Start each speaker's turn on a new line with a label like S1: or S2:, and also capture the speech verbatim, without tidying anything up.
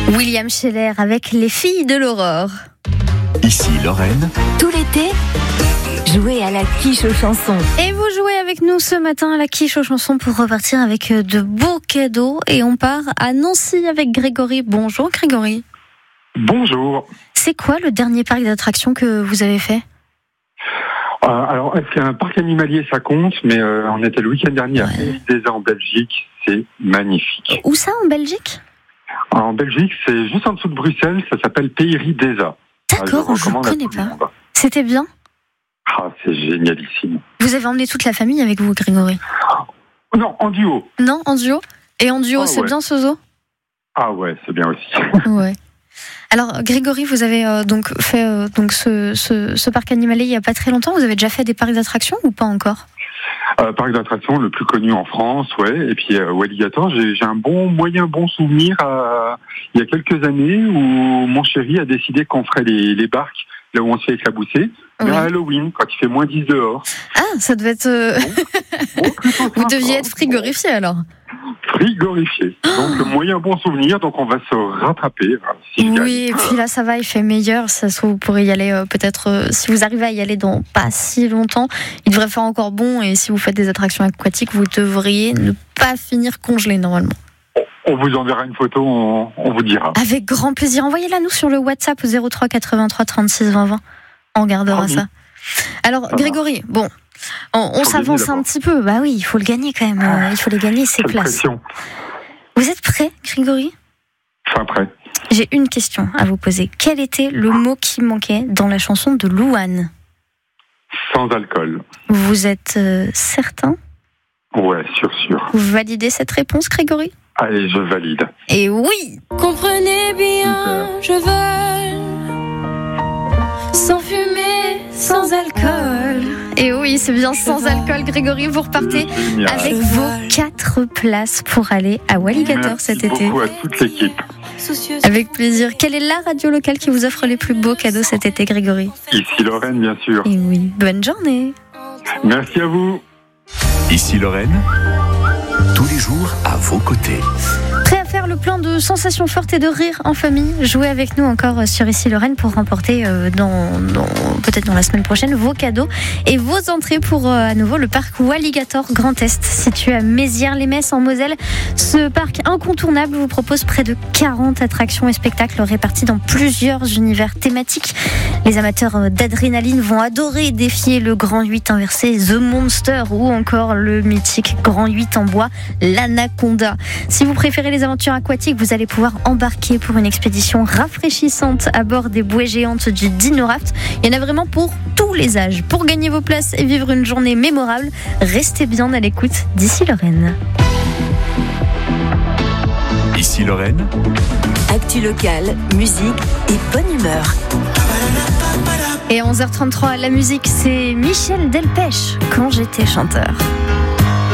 S1: William Scheller avec Les Filles de l'Aurore.
S2: Ici Lorraine.
S3: Tout l'été, jouez à la quiche aux chansons.
S1: Et vous jouez avec nous ce matin à la quiche aux chansons pour repartir avec de beaux cadeaux. Et on part à Nancy avec Grégory. Bonjour Grégory.
S4: Bonjour.
S1: C'est quoi le dernier parc d'attractions que vous avez fait ?
S4: Euh, alors, est-ce qu'un parc animalier, ça compte ? Mais euh, on était le week-end dernier à
S1: Ouais.
S4: Péridesa en Belgique. C'est magnifique.
S1: Où ça, en Belgique ?
S4: En Belgique, c'est juste en dessous de Bruxelles. Ça s'appelle Péridesa.
S1: D'accord,
S4: Ah,
S1: je ne
S4: recommande à
S1: connais
S4: tout le
S1: pas.
S4: monde.
S1: C'était bien ?
S4: Ah, c'est génialissime.
S1: Vous avez emmené toute la famille avec vous, Grégory ?
S4: Non, en duo.
S1: Non, en duo ? Et en duo,
S4: Ah,
S1: c'est
S4: ouais.
S1: bien ce zoo ?
S4: Ah ouais, c'est bien aussi.
S1: Ouais. Alors, Grégory, vous avez euh, donc fait euh, donc ce, ce, ce parc animalier il n'y a pas très longtemps. Vous avez déjà fait des parcs d'attractions ou pas encore ?
S4: Euh, parc d'attraction le plus connu en France, ouais. Et puis euh, Walligator, j'ai, j'ai un bon moyen bon souvenir euh, il y a quelques années où mon chéri a décidé qu'on ferait les, les barques là où on se fait éclabousser, mais
S1: Oui.
S4: à Halloween quand il fait moins dix dehors.
S1: Ah, ça devait être. euh,
S4: Bon, plutôt
S1: Vous
S4: sympa.
S1: deviez être frigorifié alors.
S4: Frigorifié. Donc, le moyen bon souvenir, donc on va se rattraper. euh, si je gagne.
S1: Oui, et puis là, ça va, il fait meilleur. Ça se trouve, vous pourrez y aller euh, peut-être, euh, si vous arrivez à y aller dans pas si longtemps, il devrait faire encore bon. Et si vous faites des attractions aquatiques, vous devriez ne pas finir congelé normalement.
S4: On vous enverra une photo, on, on vous dira.
S1: Avec grand plaisir. Envoyez-la nous sur le WhatsApp zéro trois quatre-vingt-trois trente-six vingt vingt. On regardera
S4: Promis.
S1: ça. Alors,
S4: Ça
S1: Grégory, bon, on, on
S4: Faut
S1: s'avance
S4: gagner
S1: un
S4: d'abord.
S1: petit peu. Bah oui, il faut le gagner quand même. euh, Il faut les gagner, ces
S4: Quelle
S1: places.
S4: pression.
S1: Vous êtes prêt, Grégory ?
S4: Enfin, après.
S1: J'ai une question à vous poser. Quel était le mot qui manquait dans la chanson de Louane ?
S4: Sans alcool.
S1: Vous êtes euh, certain ?
S4: Ouais, sûr, sûr.
S1: Vous validez cette réponse, Grégory ?
S4: Allez, je valide.
S1: Et oui !
S5: Comprenez bien, je veux sans fumer, sans alcool.
S1: Et oui, c'est bien sans alcool, Grégory. Vous repartez
S4: Génial.
S1: avec vos quatre places pour aller à Walligator
S4: Merci
S1: cet été.
S4: beaucoup à toute l'équipe.
S5: Soucieuse.
S1: Avec plaisir. Quelle est la radio locale qui vous offre les plus beaux cadeaux cet été, Grégory ?
S4: Ici Lorraine, bien sûr.
S1: Et oui, bonne journée.
S4: Merci à vous.
S2: Ici Lorraine. Tous les jours à vos côtés.
S1: Prêt à faire le plein de sensations fortes et de rire en famille ? Jouez avec nous encore sur Ici Lorraine pour remporter euh, dans, dans, peut-être dans la semaine prochaine vos cadeaux et vos entrées pour euh, à nouveau le parc Walligator Grand Est situé à Mézières-les-Messes en Moselle. Ce parc incontournable vous propose près de quarante attractions et spectacles répartis dans plusieurs univers thématiques. Les amateurs d'adrénaline vont adorer défier le Grand huit inversé, The Monster ou encore le mythique Grand huit en bois, l'Anaconda. Si vous préférez les aventures aquatiques, vous allez pouvoir embarquer pour une expédition rafraîchissante à bord des bouées géantes du Dino Raft. Il y en a vraiment pour tous les âges. Pour gagner vos places et vivre une journée mémorable, restez bien à l'écoute d'Ici Lorraine.
S2: Ici Lorraine.
S3: Actu locale, musique et bonne humeur.
S1: Et à onze heures trente-trois, la musique, c'est Michel Delpech, Quand j'étais chanteur.